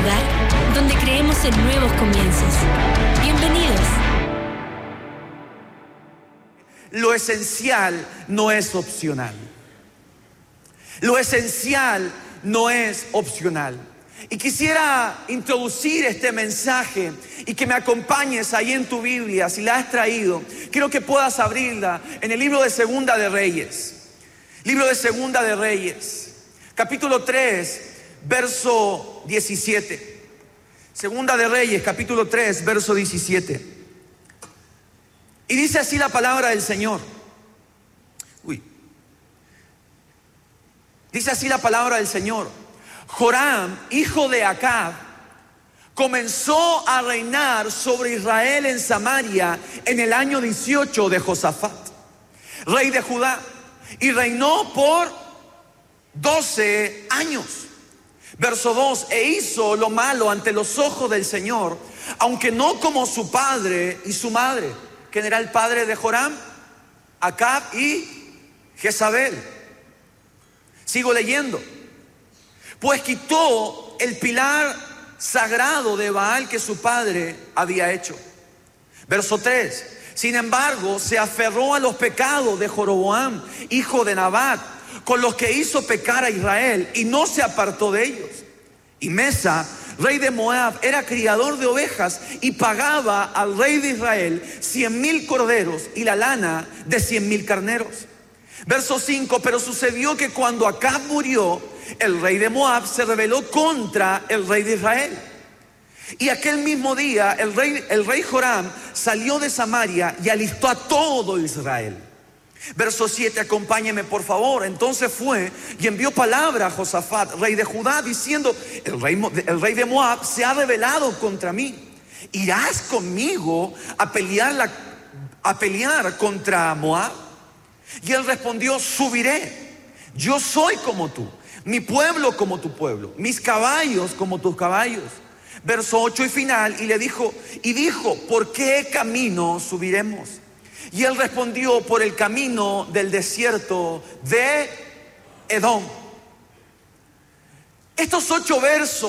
lugar donde creemos en nuevos comienzos. Bienvenidos. Lo esencial no es opcional. Lo esencial no es opcional. Y quisiera introducir este mensaje y que me acompañes ahí en tu Biblia, si la has traído. Quiero que puedas abrirla en el libro de Segunda de Reyes. Libro de Segunda de Reyes, capítulo 3, verso 17. Segunda de Reyes, capítulo 3, verso 17. Y dice así la palabra del Señor. Dice así la palabra del Señor. Joram, hijo de Acab, comenzó a reinar sobre Israel en Samaria en el año 18 de Josafat, rey de Judá, y reinó por 12 años. Verso 2: e hizo lo malo ante los ojos del Señor, aunque no como su padre y su madre. ¿Quién era el padre de Joram? Acab y Jezabel. Sigo leyendo. Pues quitó el pilar sagrado de Baal que su padre había hecho. Verso 3: sin embargo, se aferró a los pecados de Jeroboam, hijo de Nabat, con los que hizo pecar a Israel, y no se apartó de ellos. Y Mesa, rey de Moab, era criador de ovejas y pagaba al rey de Israel 100,000 corderos y la lana de 100,000 carneros. Verso 5: pero sucedió que cuando Acab murió, el rey de Moab se rebeló contra el rey de Israel. Y aquel mismo día el rey Joram salió de Samaria y alistó a todo Israel. Verso 7, acompáñeme por favor. Entonces fue y envió palabra a Josafat, rey de Judá, diciendo: el rey de Moab se ha rebelado contra mí. ¿Irás conmigo a pelear contra Moab? Y él respondió: subiré. Yo soy como tú, mi pueblo como tu pueblo, mis caballos como tus caballos. Verso 8 y final: y le dijo, ¿por qué camino subiremos? Y él respondió: por el camino del desierto de Edom. Estos 8 versos